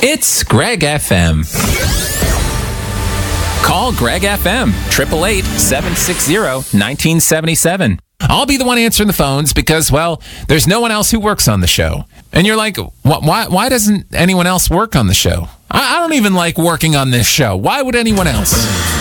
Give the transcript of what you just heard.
It's Greg FM. Call Greg FM, 888-760-1977. I'll be the one answering the phones because, well, there's no one else who works on the show. And you're like, why doesn't anyone else work on the show? I don't even like working on this show. Why would anyone else?